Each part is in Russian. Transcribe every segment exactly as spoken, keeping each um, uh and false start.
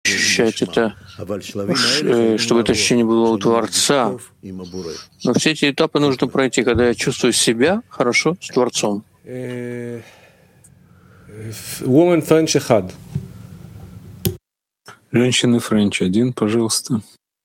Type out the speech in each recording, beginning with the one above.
ощущать это, чтобы это ощущение было у Творца. Но все эти этапы нужно пройти, когда я чувствую себя хорошо с Творцом. Женщины Френч один, пожалуйста.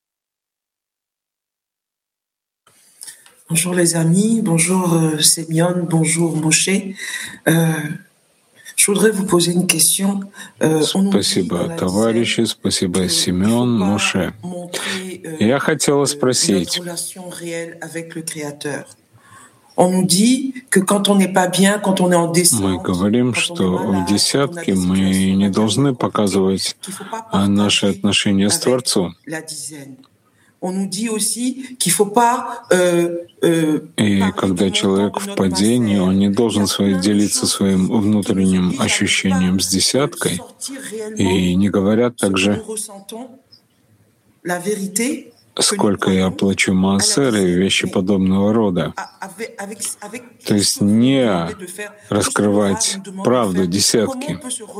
Bonjour les amis, bonjour euh, Sémion, bonjour Moshe. Euh, je voudrais vous poser une question. Euh, спасибо, товарищи, спасибо, Семен, Моше. Я хотела спросить. Мы говорим, что в десятке мы не должны показывать наши отношения с Творцом. И когда человек в падении, он не должен свои, делиться своим внутренним ощущением с десяткой. И не говорят также, сколько я плачу маасер и вещи подобного рода. То есть не раскрывать правду десятки.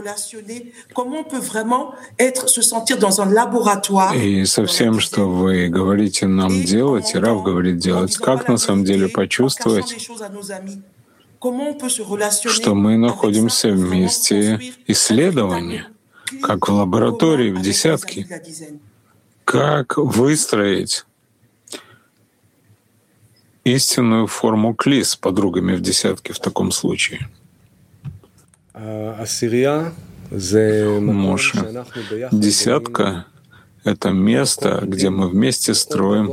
И со всем, что вы говорите нам делать, и Рав говорит делать, как на самом деле почувствовать, что мы находимся в месте исследования, как в лаборатории, в десятке. Как выстроить истинную форму кли с подругами в десятке в таком случае? Моше. Десятка — это место, где мы вместе строим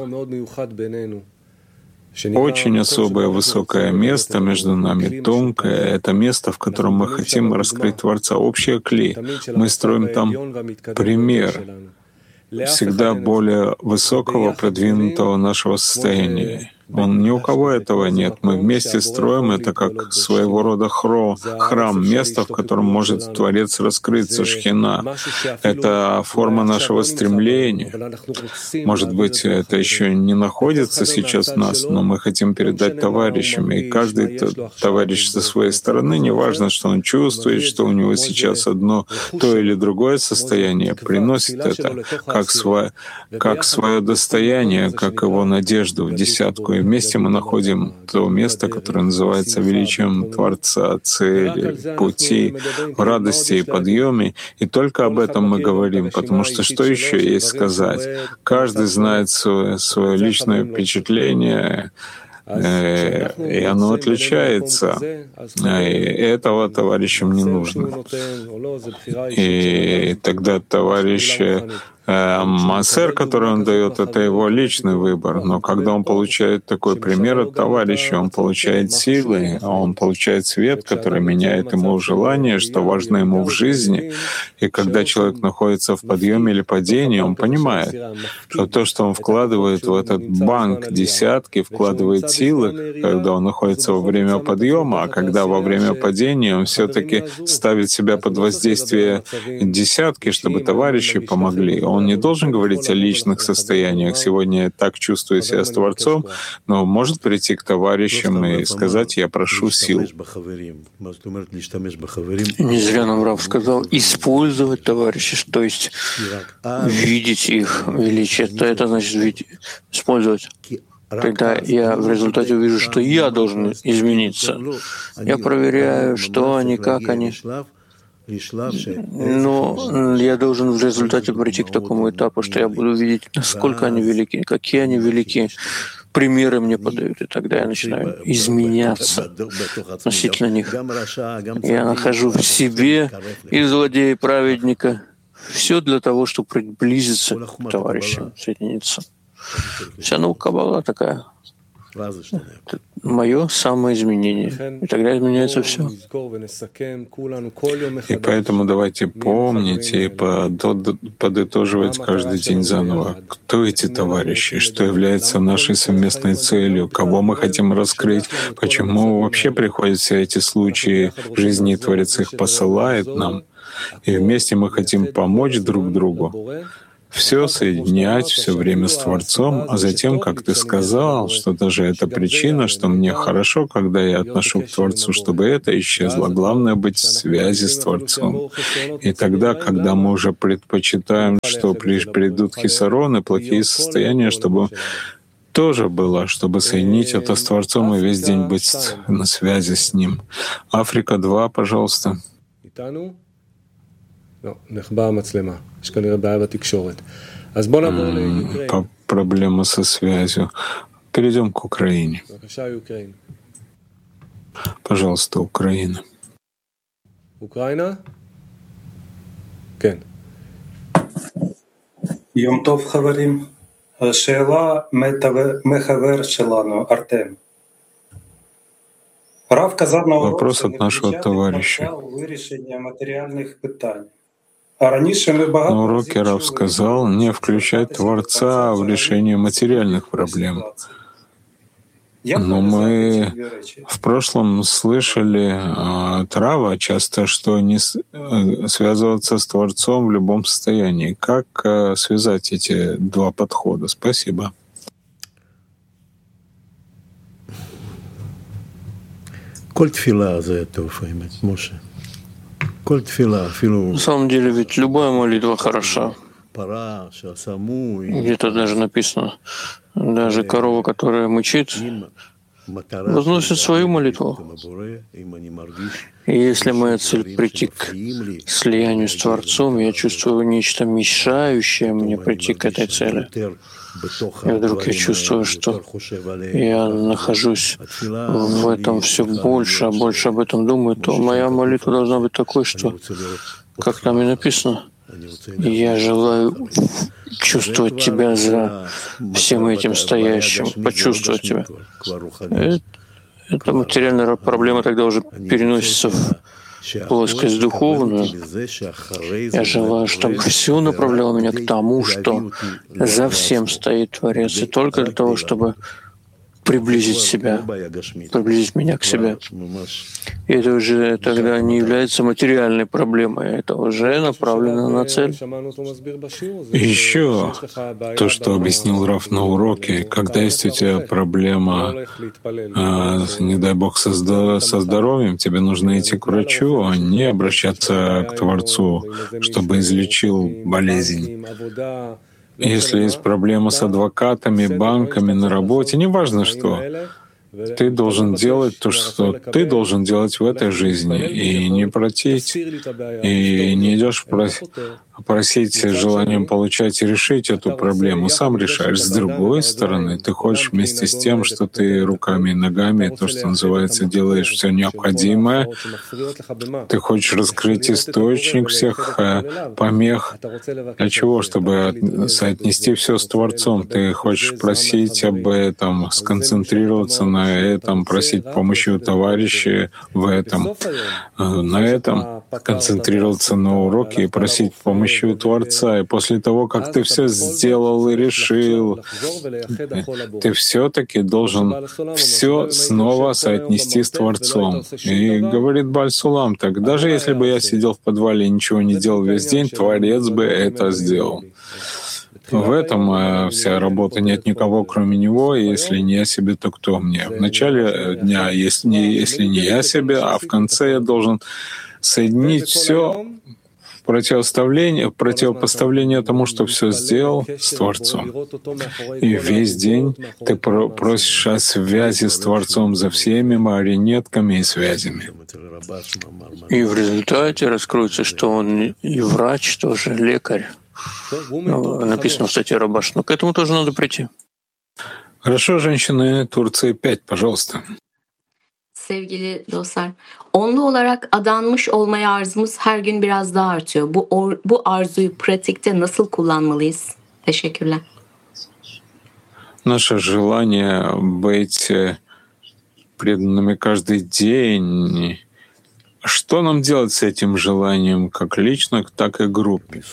очень особое высокое место между нами, тонкое. Это место, в котором мы хотим раскрыть Творца, общее кли. Мы строим там пример всегда более высокого, продвинутого нашего состояния. Он, ни у кого этого нет. Мы вместе строим это как своего рода хро, храм, место, в котором может Творец раскрыться, Шхина. Это форма нашего стремления. Может быть, это еще не находится сейчас в нас, но мы хотим передать товарищам. И каждый товарищ со своей стороны, неважно, что он чувствует, что у него сейчас одно то или другое состояние, приносит это как свое, как свое достояние, как его надежду в десятку. И вместе мы находим то место, которое называется величием Творца, цели, пути, радости и подъеме. И только об этом мы говорим, потому что что еще есть сказать? Каждый знает свое, свое личное впечатление, и оно отличается. И этого товарищам не нужно. И тогда товарищи маасер, который он дает, это его личный выбор. Но когда он получает такой пример от товарища, он получает силы, а он получает свет, который меняет ему желание, что важно ему в жизни. И когда человек находится в подъеме или падении, он понимает, что то, что он вкладывает в этот банк десятки, вкладывает силы, когда он находится во время подъема, а когда во время падения он все-таки ставит себя под воздействие десятки, чтобы товарищи помогли. Он не должен говорить о личных состояниях. Сегодня я так чувствую себя с Творцом, но может прийти к товарищам и сказать: «Я прошу сил». Не зря нам Рав сказал использовать товарищей, то есть видеть их величие. Это, это значит видеть, использовать. Когда я в результате увижу, что я должен измениться, я проверяю, что они, как они. Но я должен в результате прийти к такому этапу, что я буду видеть, насколько они велики, какие они велики, примеры мне подают, и тогда я начинаю изменяться относительно них. Я нахожу в себе и злодея, и праведника, все для того, чтобы приблизиться к товарищам, соединиться. Вся наука Каббала такая. Это мое самоизменение. И тогда изменяется все. И поэтому давайте помнить и подытоживать каждый день заново, кто эти товарищи, что является нашей совместной целью, кого мы хотим раскрыть, почему вообще приходят все эти случаи в жизни, и Творец их посылает нам. И вместе мы хотим помочь друг другу все соединять все время с Творцом, а затем, как ты сказал, что даже это причина, что мне хорошо, когда я отношу к Творцу, чтобы это исчезло. Главное — быть в связи с Творцом. И тогда, когда мы уже предпочитаем, что придут хисароны, плохие состояния, чтобы тоже было, чтобы соединить это с Творцом и весь день быть на связи с Ним. Африка два, пожалуйста. М, Проблема со связью. Перейдем к Украине. Пожалуйста, Украина. Украина? Кен. Йом Тов Хаварим. שאלה מחבר שלנו, ארתם. Рав казав на Вопрос уроці от не нашего включати товарища. Творця у вирішення матеріальних питань. А раніше ми багато На уроке Рав сказал не включать Творца в решение материальных проблем. Но мы в прошлом слышали от Рава часто, что не связываться с Творцом в любом состоянии. Как связать эти два подхода? Спасибо. На самом деле ведь любая молитва хороша. Где-то даже написано, даже корова, которая мычит, возносит свою молитву. И если моя цель прийти к слиянию с Творцом, я чувствую нечто мешающее мне прийти к этой цели, и вдруг я чувствую, что я нахожусь в этом все больше, а больше об этом думаю, то моя молитва должна быть такой, что, как там и написано, я желаю чувствовать Тебя за всем этим стоящим, почувствовать Тебя. Эта материальная проблема тогда уже переносится в плоскость духовную. Я желаю, чтобы все направляло меня к тому, что за всем стоит Творец, и только для того, чтобы приблизить себя, приблизить меня к себе. И это уже тогда не является материальной проблемой, это уже направлено на цель. Еще то, что объяснил Рав на уроке, когда есть у тебя проблема, э, не дай Бог, со, со здоровьем, тебе нужно идти к врачу, а не обращаться к Творцу, чтобы излечил болезнь. Если есть проблема с адвокатами, банками на работе, неважно что, ты должен делать то, что ты должен делать в этой жизни, и не протить, и не идешь просить желанием получать и решить эту проблему, сам решаешь. С другой стороны, ты хочешь вместе с тем, что ты руками и ногами, то, что называется, делаешь все необходимое, ты хочешь раскрыть источник всех помех. Для чего? Чтобы соотнести все с Творцом. Ты хочешь просить об этом, сконцентрироваться на этом, просить помощи у товарищей в этом, на этом, концентрироваться на уроке и просить помощи у Творца. И после того, как ты все сделал и решил, ты все-таки должен все снова соотнести с Творцом. И говорит Бааль Сулам, так даже если бы я сидел в подвале и ничего не делал весь день, Творец бы это сделал. В этом э, вся работа, нет никого, кроме него, и если не я себе, то кто мне? В начале дня, если не, если не я себе, а в конце я должен соединить все в противопоставление, в противопоставление тому, что все сделал с Творцом. И весь день ты просишь о связи с Творцом за всеми марионетками и связями. И в результате раскроется, что он и врач тоже, лекарь. Ну, написано в статье Рабаш, но к этому тоже надо прийти. Хорошо, женщины Турции пять, пожалуйста. Sevgili dostlar, onlu olarak adanmış olmaya arzumuz her gün biraz daha artıyor. Bu or, bu arzuyu pratikte nasıl kullanmalıyız? Teşekkürler. Наше желание быть преданными каждый день. Что нам делать с этим желанием, как лично, так и группе?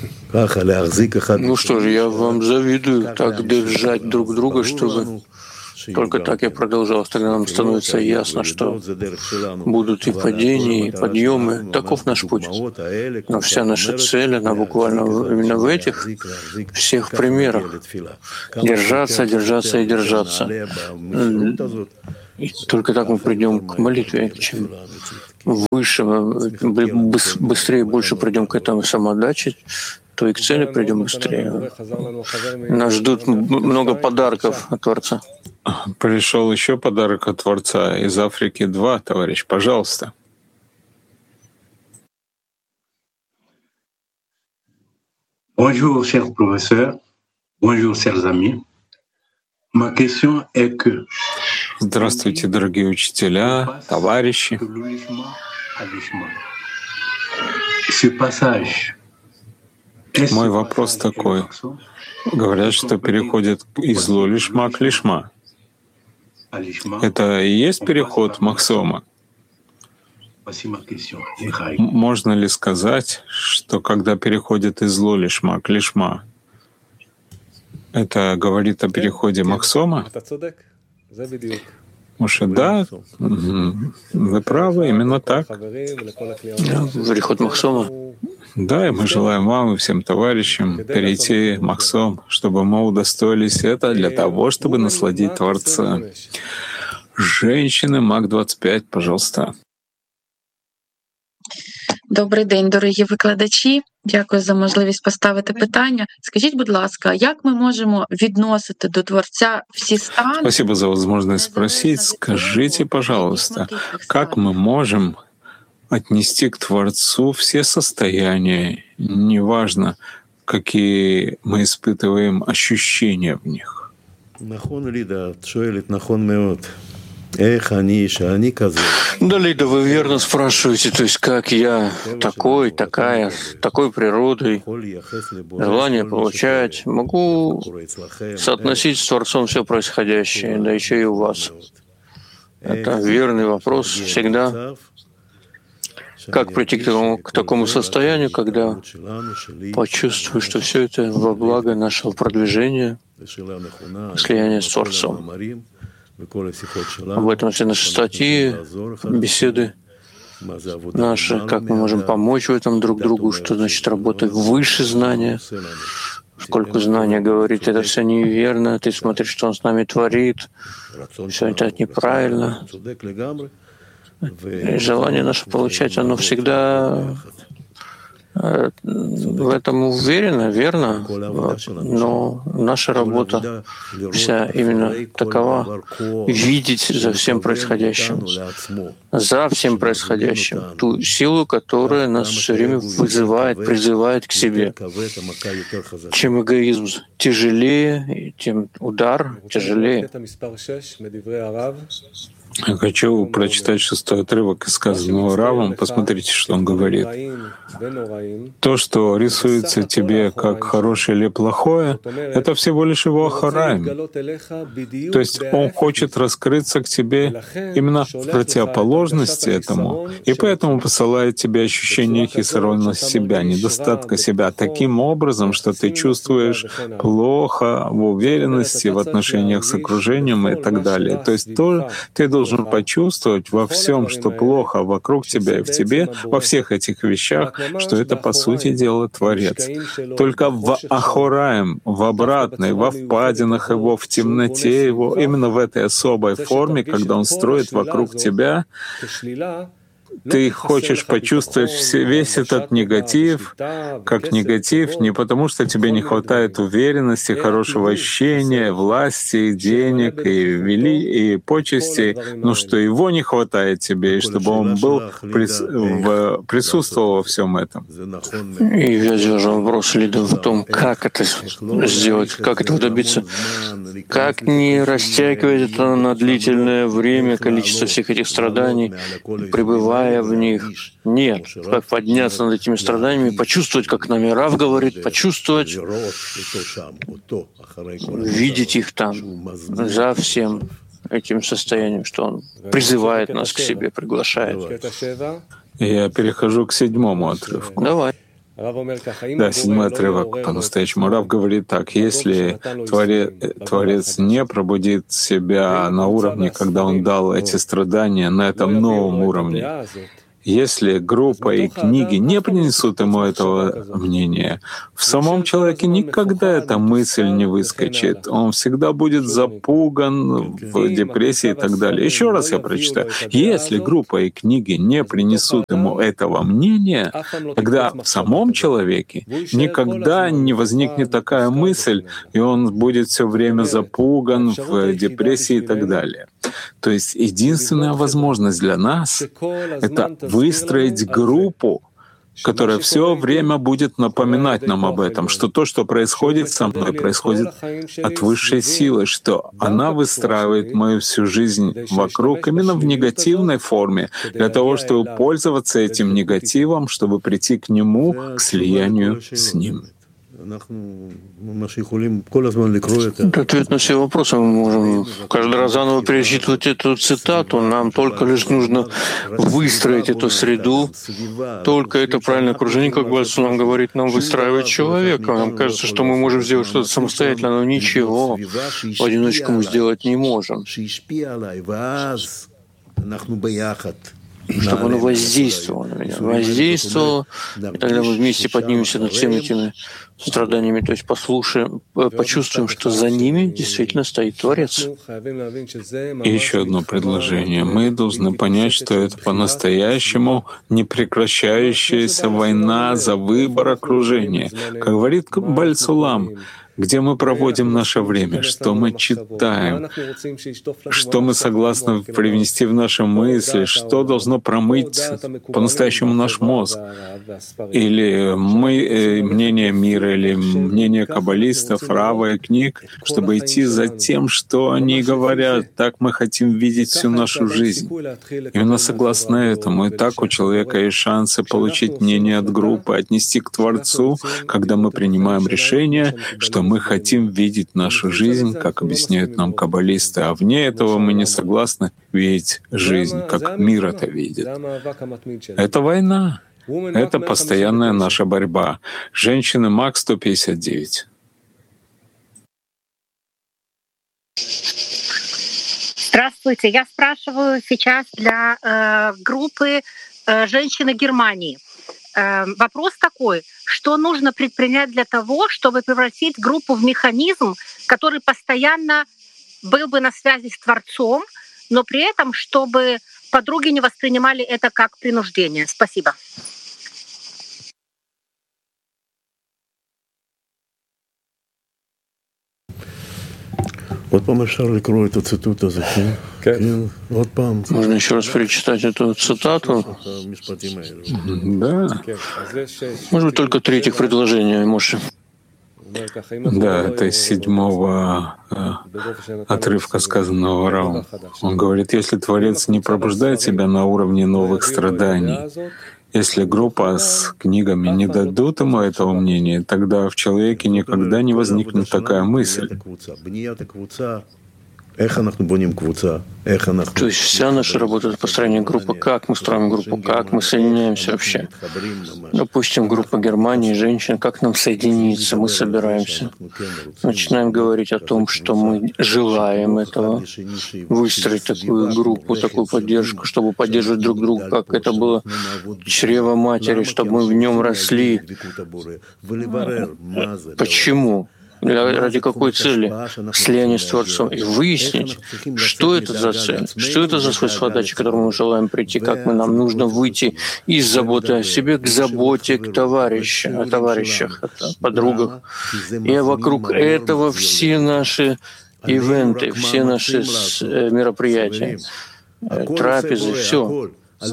Ну что же, я вам завидую, так держать друг друга, чтобы Только так и продолжалось. Тогда нам становится ясно, что будут и падения, и подъемы. Таков наш путь. Но вся наша цель, она буквально именно в этих всех примерах. Держаться, держаться и держаться. И только так мы придем к молитве. Чем выше, быстрее, больше придем к этому самоотдаче, то и к цели придем быстрее. Нас ждут много подарков от Творца. Пришел еще подарок от Творца из Африки. Два, товарищ, пожалуйста. Bonjour, chers professeurs. Bonjour, chers amis. Ma question est que Здравствуйте, дорогие учителя, товарищи. Мой вопрос такой. Говорят, что переходит из ло-лишма к лишма. Это и есть переход Махсома? Можно ли сказать, что когда переходит из ло-лишма к лишма, это говорит о переходе Махсома? Моше, да, вы правы, именно так. Переход Махсома. Да, и мы желаем вам и всем товарищам перейти Махсом, чтобы мы удостоились это для того, чтобы насладить Творца. Женщины, Мак двадцать пять, пожалуйста. Добрий день, дорогі викладачі. Дякую за можливість поставити питання. Скажіть, будь ласка, як ми можемо відносити до Творця всі стани? Спасибо за возможность спросить. Скажите, пожалуйста, как мы можем отнести к Творцу все состояния, неважно, какие мы испытываем ощущения в них? Да, Лида, вы верно спрашиваете, то есть как я такой, такая, такой природой, желание получать, могу соотносить с Творцом все происходящее, да еще и у вас. Это верный вопрос всегда. Как прийти к такому, к такому состоянию, когда почувствую, что все это во благо нашего продвижения, слияния с Творцом. Об этом все наши статьи, беседы наши, как мы можем помочь в этом друг другу, что значит работать выше знания, сколько знания говорит, это все неверно, ты смотришь, что он с нами творит, все это неправильно. И желание наше получать, оно всегда в этом уверено, верно, но наша работа вся именно такова — видеть за всем происходящим, за всем происходящим, ту силу, которая нас все время вызывает, призывает к себе. Чем эгоизм тяжелее, тем удар тяжелее. Я хочу прочитать шестой отрывок из сказанного Равом. Посмотрите, что он говорит. То, что рисуется тебе как хорошее или плохое, это всего лишь его ахараим. То есть он хочет раскрыться к тебе именно в противоположности этому, и поэтому посылает тебе ощущение хисарона себя, недостатка себя, таким образом, что ты чувствуешь плохо в уверенности, в отношениях с окружением и так далее. То есть то, ты должен почувствовать во всем, что плохо вокруг тебя и в тебе, во всех этих вещах, что это, по сути дела, Творец. Только в ахораем, в обратной, во впадинах его, в темноте его, именно в этой особой форме, когда он строит вокруг тебя, ты хочешь почувствовать весь этот негатив как негатив не потому, что тебе не хватает уверенности, хорошего ощущения, власти, денег и вели и почестей, но что его не хватает тебе, и чтобы он был прис... в... присутствовал во всем этом. И я держу вопрос, Лида, в том, как это сделать, как этого добиться, как не растягивать это на длительное время, количество всех этих страданий, пребывая в них. Нет. Как подняться над этими страданиями, почувствовать, как нами Рав говорит, почувствовать, видеть их там, за всем этим состоянием, что он призывает нас к себе, приглашает. Я перехожу к седьмому отрывку. Давай. Да, седьмой отрывок по-настоящему. Рав говорит так: если Творец, Творец не пробудит себя на уровне, когда Он дал эти страдания, на этом новом уровне, если группа и книги не принесут ему этого мнения, в самом человеке никогда эта мысль не выскочит. Он всегда будет запуган, в депрессии и так далее. Еще раз я прочитаю. Если группа и книги не принесут ему этого мнения, тогда в самом человеке никогда не возникнет такая мысль, и он будет все время запуган, в депрессии и так далее. То есть единственная возможность для нас — это выстроить группу, которая все время будет напоминать нам об этом, что то, что происходит со мной, происходит от высшей силы, что она выстраивает мою всю жизнь вокруг именно в негативной форме, для того, чтобы пользоваться этим негативом, чтобы прийти к нему, к слиянию с ним. Это ответ на все вопросы. Мы можем каждый раз заново пересчитывать эту цитату. Нам только лишь нужно выстроить эту среду. Только это правильное окружение, как Бальцу нам говорит, нам выстраивает человека. Нам кажется, что мы можем сделать что-то самостоятельно, но ничего в одиночку мы сделать не можем. Чтобы оно воздействовало на меня, воздействовало, и тогда мы вместе поднимемся над всеми этими страданиями, то есть послушаем, почувствуем, что за ними действительно стоит Творец. И еще одно предложение. Мы должны понять, что это по-настоящему непрекращающаяся война за выбор окружения. Как говорит Баль-Сулам, где мы проводим наше время, что мы читаем, что мы согласны привнести в наши мысли, что должно промыть по-настоящему наш мозг. Или мы, мнение мира, или мнение каббалистов, рава и книг, чтобы идти за тем, что они говорят. Так мы хотим видеть всю нашу жизнь. Именно согласно этому. И так у человека есть шансы получить мнение от группы, отнести к Творцу, когда мы принимаем решение, что мы хотим видеть нашу жизнь, как объясняют нам каббалисты, а вне этого мы не согласны видеть жизнь, как мир это видит. Это война. Это постоянная наша борьба. Женщины МАК сто пятьдесят девять. Здравствуйте. Я спрашиваю сейчас для э, группы э, «Женщины Германии». Э, вопрос такой: что нужно предпринять для того, чтобы превратить группу в механизм, который постоянно был бы на связи с Творцом, но при этом, чтобы подруги не воспринимали это как принуждение? Спасибо. Можно еще раз перечитать эту цитату? Да. Может быть, только третьих предложений, Моше. Да, это из седьмого э, отрывка сказанного Равом. Он говорит, если Творец не пробуждает себя на уровне новых страданий, если группа с книгами не дадут ему этого мнения, тогда в человеке никогда не возникнет такая мысль. То есть вся наша работа — это построение группы. Как мы строим группу, как мы соединяемся вообще. Допустим, группа Германии, женщин, как нам соединиться? Мы собираемся, начинаем говорить о том, что мы желаем этого, выстроить такую группу, такую поддержку, чтобы поддерживать друг друга, как это было чрево матери, чтобы мы в нем росли. Почему? Ради какой цели? Слияние с Творцом. И выяснить, что это за цель, что это за свойство отдачи, к которому мы желаем прийти, как мы, нам нужно выйти из заботы о себе к заботе к товарищам, о товарищах, о подругах. И вокруг этого все наши ивенты, все наши мероприятия, трапезы, все.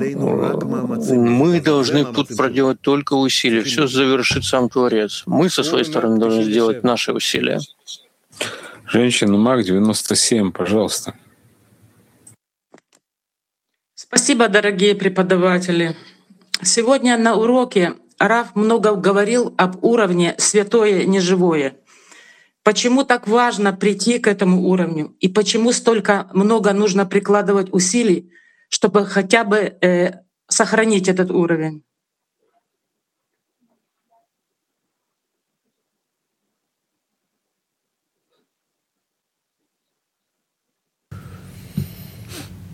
Мы должны тут проделать только усилия. Все завершит сам Творец. Мы со своей стороны должны сделать наши усилия. Женщина МАК девяносто семь, пожалуйста. Спасибо, дорогие преподаватели. Сегодня на уроке Рав много говорил об уровне святое-неживое. Почему так важно прийти к этому уровню? И почему столько много нужно прикладывать усилий, чтобы хотя бы э, сохранить этот уровень?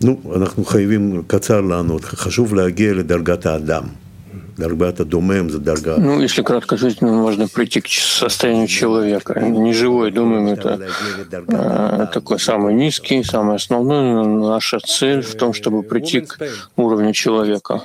נו, אנחנו חייבים קצר לענות, חשוב להגיע לדרגת האדם. דרגת הדומם זה דרגה... Ну, если кратко ответить, можно прийти к состоянию человека. Неживой думаем, это э, такой самый низкий, самый основной. Наша цель в том, чтобы прийти к уровню человека.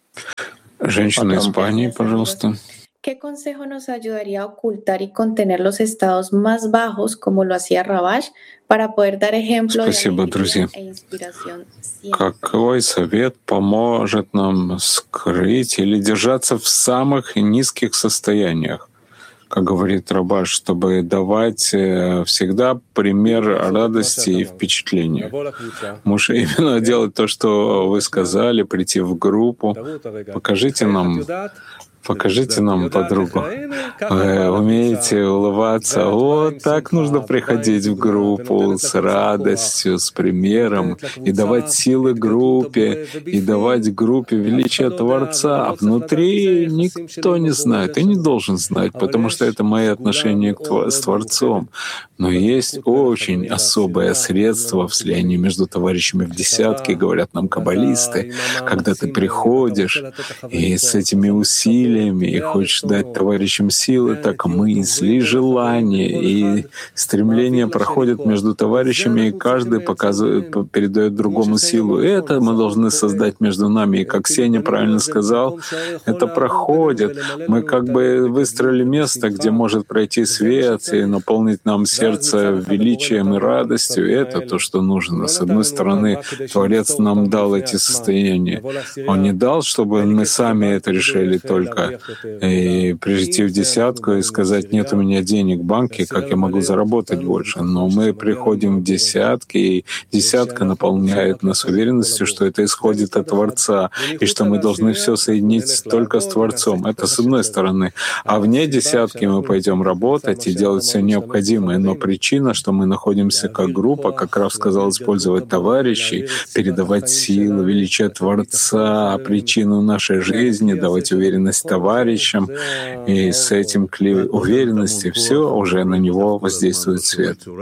Женщина из Испании, пожалуйста. ¿Qué consejo nos ayudaría a ocultar y contener los estados más bajos, como lo hacía Ravash, para poder dar ejemplo de alegría e inspiración siempre? Какой совет поможет нам скрыть или держаться в самых низких состояниях? Как говорит Рабаш, чтобы давать всегда пример радости и впечатления. Может, именно делать то, что вы сказали, прийти в группу. Покажите нам Покажите нам, подругу. Вы умеете улыбаться. Вот так нужно приходить в группу с радостью, с примером, и давать силы группе, и давать группе величие Творца. А внутри никто не знает и не должен знать, потому что это мои отношения с Творцом. Но есть очень особое средство в слиянии между товарищами в десятке, говорят нам каббалисты, когда ты приходишь и с этими усилиями и хочешь дать товарищам силы, так мысли, желания и стремления проходят между товарищами, и каждый показывает, передает другому силу. И это мы должны создать между нами. И как Сеня правильно сказал, это проходит. Мы как бы выстроили место, где может пройти свет и наполнить нам сердце величием и радостью. И это то, что нужно. С одной стороны, Творец нам дал эти состояния. Он не дал, чтобы мы сами это решили только и прийти в десятку и сказать: нет у меня денег в банке, как я могу заработать больше. Но мы приходим в десятки, и десятка наполняет нас уверенностью, что это исходит от Творца, и что мы должны все соединить только с Творцом. Это с одной стороны. А вне десятки мы пойдем работать и делать все необходимое. Но причина, что мы находимся как группа, как Рав сказал, использовать товарищей, передавать силу, величие Творца, причину нашей жизни, давать уверенность товарищам, и с этим кли уверенности все уже на него воздействует свет. И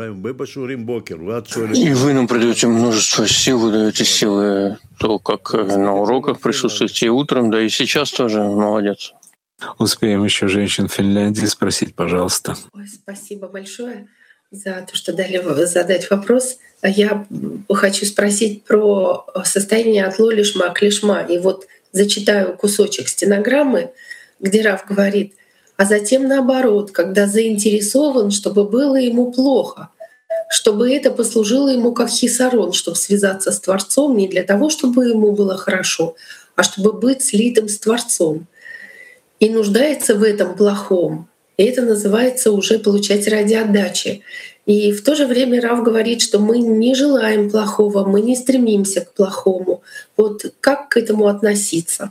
вы нам придаете множество сил, вы даете силы, то, как на уроках присутствуете и утром, да и сейчас тоже. Молодец. Успеем еще женщин в Финляндии спросить, пожалуйста. Ой, спасибо большое за то, что дали задать вопрос. Я хочу спросить про состояние от ло-лишма к лишма. И вот зачитаю кусочек стенограммы, где Рав говорит: а затем наоборот, когда заинтересован, чтобы было ему плохо, чтобы это послужило ему как хисарон, чтобы связаться с Творцом не для того, чтобы ему было хорошо, а чтобы быть слитым с Творцом. И нуждается в этом плохом. И это называется уже получать ради отдачи. И в то же время Рав говорит, что мы не желаем плохого, мы не стремимся к плохому. Вот как к этому относиться?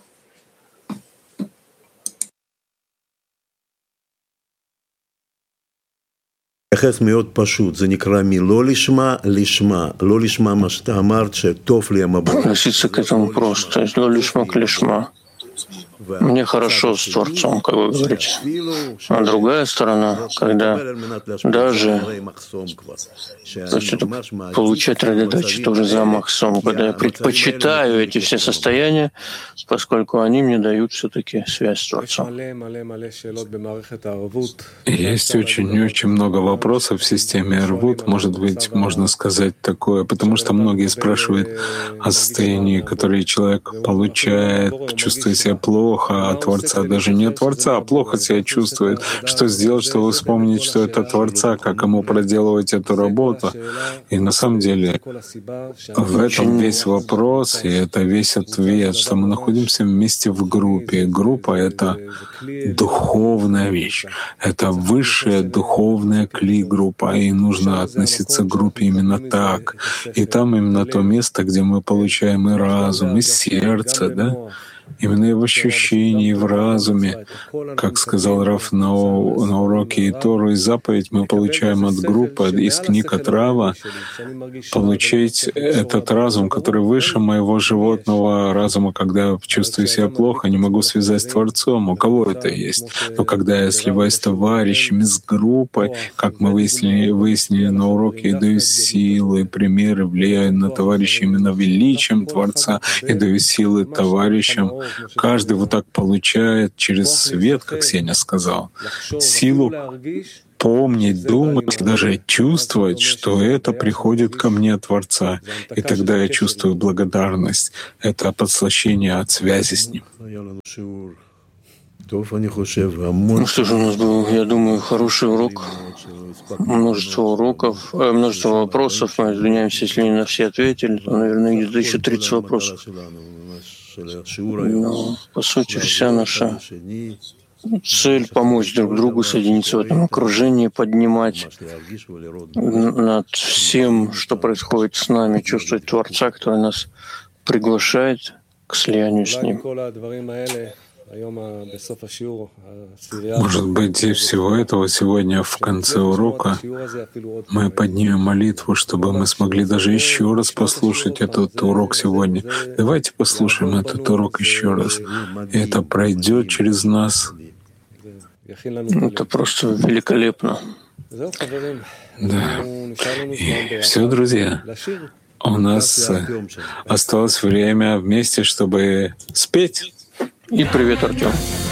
מתייחס מאוד פשוט, זה נקרא מלא לשמה, לשמה. לא לשמה מה שאתה אמרת שטוב לי המבט. Относиться к этому просто. לא לשמה к לשמה. Мне хорошо с Творцом, как вы говорите. А другая сторона, когда даже то есть это получать ради дачи тоже за махсом, когда я предпочитаю эти все состояния, поскольку они мне дают все-таки связь с Творцом. Есть очень-очень много вопросов в системе Арвут. Может быть, можно сказать такое, потому что многие спрашивают о состоянии, которое человек получает, чувствует себя плохо, а Творца даже не Творца, а плохо себя чувствует. Что сделать, чтобы вспомнить, что это Творца, как ему проделывать эту работу? И на самом деле в этом весь вопрос, и это весь ответ, что мы находимся вместе в группе. Группа — это духовная вещь, это высшая духовная кли-группа, и нужно относиться к группе именно так. И там именно то место, где мы получаем и разум, и сердце, да? именно и в ощущении, и в разуме. Как сказал Раф на, на уроке и Тору, и заповедь мы получаем от группы, из книг от Рава, получить этот разум, который выше моего животного разума, когда я чувствую себя плохо, не могу связать с Творцом. У кого это есть? Но когда я сливаюсь с товарищами, с группой, как мы выяснили, выяснили на уроке, и даю силы, примеры, влияю на товарищей именно величием Творца, и даю силы товарищам. Каждый вот так получает через свет, как Сеня сказал, силу помнить, думать, даже чувствовать, что это приходит ко мне от Творца. И тогда я чувствую благодарность. Это подслащение от связи с Ним. Ну что ж, у нас был, я думаю, хороший урок. Множество уроков, э, множество вопросов. Мы извиняемся, если не на все ответили. То, наверное, где-то еще тридцать вопросов. Но, по сути, вся наша цель — помочь друг другу, соединиться в этом окружении, поднимать над всем, что происходит с нами, чувствовать Творца, который нас приглашает к слиянию с Ним. Может быть, из всего этого сегодня в конце урока мы поднимем молитву, чтобы мы смогли даже еще раз послушать этот урок сегодня. Давайте послушаем этот урок еще раз. И это пройдет через нас. Это просто великолепно. Да. И все, друзья. У нас осталось время вместе, чтобы спеть. И привет, Артем.